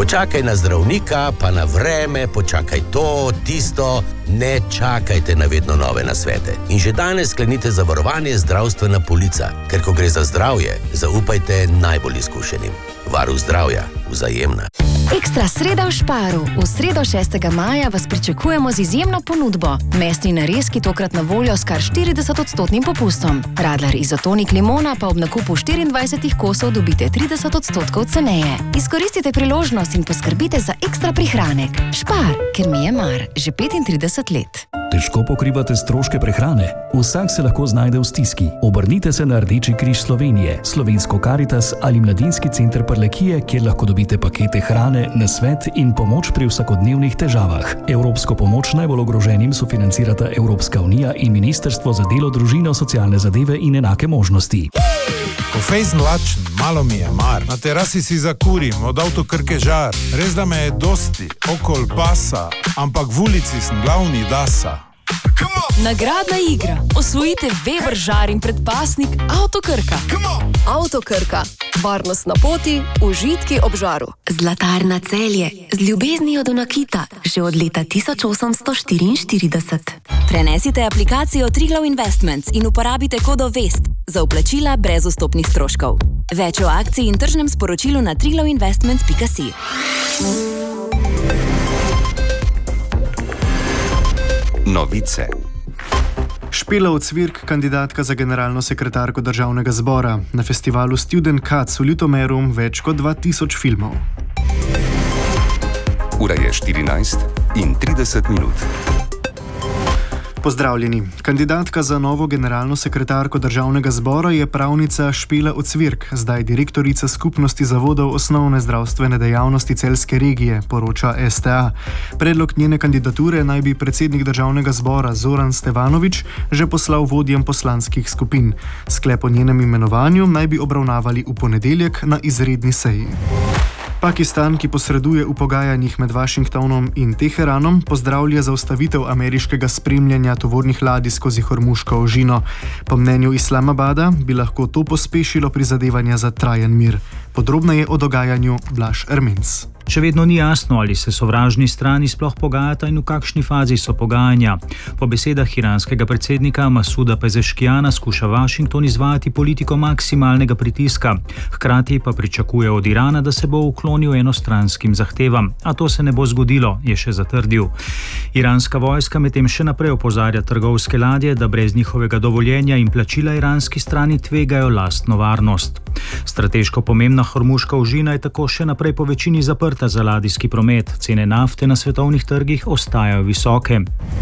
Počakaj na zdravnika, pa na vreme, počakaj to, tisto. Ne čakajte na vedno nove nasvete. In že danes sklenite zavarovanje zdravstvena polica, ker ko gre za zdravje, zaupajte najbolj izkušenim. Varuh zdravja, Vzajemna. Ekstra sreda v Šparu. V sredo 6. maja vas pričakujemo z izjemno ponudbo. Mesni narezki tokrat na voljo s kar 40% popustom. Radler izotonik limona pa ob nakupu 24 kosov dobite 30% ceneje. Izkoristite priložnost in poskrbite za ekstra prihranek. Špar, ker mi je mar, že 35 let. Težko pokrivate stroške prehrane? Vsak se lahko znajde v stiski. Obrnite se na Rdeči križ Slovenije, Slovensko Karitas ali Mladinski center Prlekije, kjer lahko dobite pakete hrane, nasvet in pomoč pri vsakodnevnih težavah. Evropsko pomoč najbolj ogroženim sofinancirata Evropska unija in Ministrstvo za delo, družino, socialne zadeve in enake možnosti. Ko fejs mlačen, malo mi je mar. Na terasi si zakurim, od avtokrke žar. Res da me je dosti, okol pasa, ampak v ulici sem glavni dasa. Nagradna igra. Osvojite Weber žar in predpasnik Avtokrka. Avtokrka. Varnost na poti, užitki ob žaru. Zlatarna Celje. Z ljubeznijo do nakita. Že od leta 1844. Prenesite aplikacijo Triglav Investments in uporabite kodo VEST za vplačila brez vstopnih stroškov. Več o akciji in tržnem sporočilu na triglavinvestments.si. Novice. Špela Ocvirk, kandidatka za generalno sekretarko Državnega zbora. Na festivalu Student Cuts v Ljutomeru več kot 2000 filmov. Ura je 14:30. Pozdravljeni. Kandidatka za novo generalno sekretarko Državnega zbora je pravnica Špela Ocvirk, zdaj direktorica Skupnosti zavodov osnovne zdravstvene dejavnosti Celjske regije, poroča STA. Predlog njene kandidature naj bi predsednik Državnega zbora Zoran Stevanović že poslal vodjem poslanskih skupin. Sklep o njenem imenovanju naj bi obravnavali v ponedeljek na izredni seji. Pakistan, ki posreduje v pogajanjih med Washingtonom in Teheranom, pozdravlja zaustavitev ameriškega spremljanja tovornih ladij skozi Hormuško ožino. Po mnenju Islamabada bi lahko to pospešilo prizadevanja za trajen mir. Podrobneje o dogajanju Blaž Ermenc. Še vedno ni jasno, ali se sovražni strani sploh pogajata in v kakšni fazi so pogajanja. Po besedah iranskega predsednika Masuda Pezeškijana skuša Washington izvajati politiko maksimalnega pritiska. Hkrati pa pričakuje od Irana, da se bo uklonil enostranskim zahtevam. A to se ne bo zgodilo, je še zatrdil. Iranska vojska medtem še naprej opozarja trgovske ladje, da brez njihovega dovoljenja in plačila iranski strani tvegajo lastno varnost. Strateško pomembna Hormuška ožina je tako še naprej po večini zaprta za ladijski promet. Cene nafte na svetovnih trgih ostajajo visoke.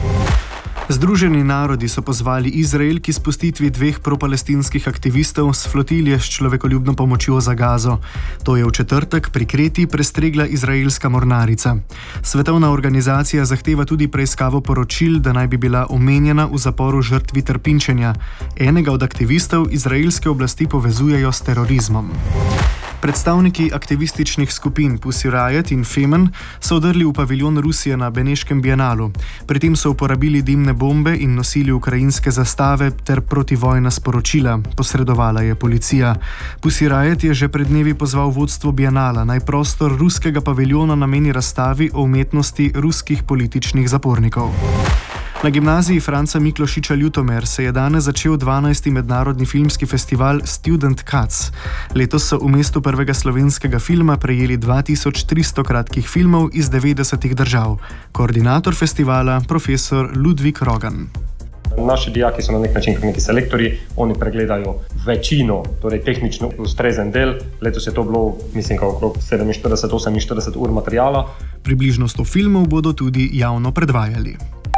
Združeni narodi so pozvali Izrael k izpustitvi 2 propalestinskih aktivistov s flotilje s človekoljubno pomočjo za Gazo. To je v četrtek pri Kreti prestregla izraelska mornarica. Svetovna organizacija zahteva tudi preiskavo poročil, da naj bi bila omenjena v zaporu žrtvi trpinčenja. Enega od aktivistov izraelske oblasti povezujejo s terorizmom. Predstavniki aktivističnih skupin Pussy Riot in Femen so vdrli v paviljon Rusije na Beneškem bienalu. Pri tem so uporabili dimne bombe in nosili ukrajinske zastave ter protivojna sporočila. Posredovala je policija. Pussy Riot je že pred dnevi pozval vodstvo bienala, naj prostor ruskega paviljona nameni razstavi o umetnosti ruskih političnih zapornikov. Na gimnaziji Franca Miklošiča Ljutomer se je danes začel 12. mednarodni filmski festival Student Cuts. Letos so v mestu prvega slovenskega filma prejeli 2300 kratkih filmov iz 90 držav. Koordinator festivala, profesor Ludvik Rogan. Naši dijaki so na nek način kot neki selektori, oni pregledajo večino, torej tehnično ustrezen del. Letos je to bilo, mislim, okrog 47-48 ur materijala. Približno 100 filmov bodo tudi javno predvajali.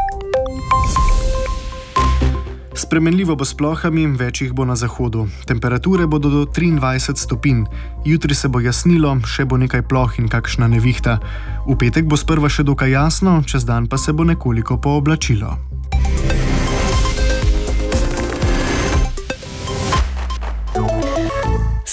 Spremenljivo bo s plohami, več jih bo na zahodu. Temperature bodo do 23 stopinj. Jutri se bo jasnilo, še bo nekaj ploh in kakšna nevihta. V petek bo sprva še dokaj jasno, čez dan pa se bo nekoliko pooblačilo.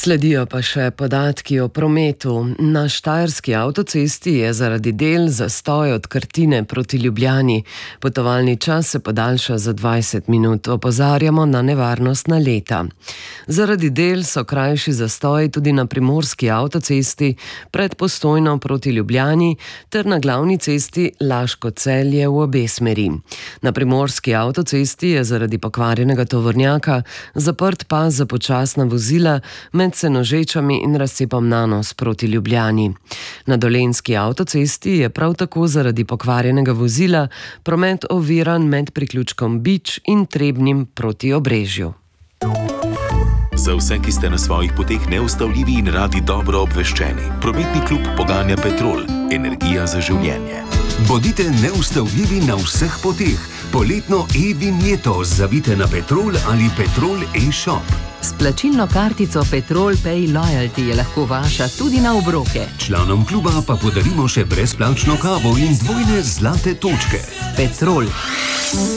Sledijo pa še podatki o prometu. Na Štajerski avtocesti je zaradi del zastoj od Krtine proti Ljubljani. Potovalni čas se podaljša za 20 minut. Opozarjamo na nevarnost naleta. Zaradi del so krajši zastoji tudi na Primorski avtocesti pred Postojno proti Ljubljani ter na glavni cesti Laško-Celje v obe smeri. Na Primorski avtocesti je zaradi pokvarjenega tovornjaka zaprt pas za počasna vozila med Senožečami in razcepom Nanos proti Ljubljani. Na Dolenjski avtocesti je prav tako zaradi pokvarjenega vozila promet oviran med priključkom Bič in Trebnjem proti Obrežju. Za vse, ki ste na svojih poteh neustavljivi in radi dobro obveščeni, prometni klub poganja Petrol, energija za življenje. Bodite neustavljivi na vseh poteh. Poletno e-vinjeto zavite na Petrol ali Petrol e-shop. S plačilno kartico Petrol Pay Loyalty je lahko vaša tudi na obroke. Članom kluba pa podarimo še brezplačno kavo in dvojne zlate točke. Petrol.